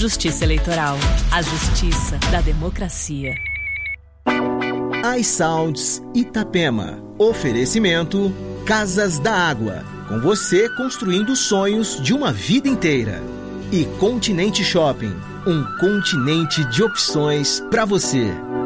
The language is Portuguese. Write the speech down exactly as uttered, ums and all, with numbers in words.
Justiça Eleitoral. A justiça da democracia. iSounds Itapema. Oferecimento Casas da Água. Com você construindo sonhos de uma vida inteira. E Continente Shopping. Um continente de opções para você.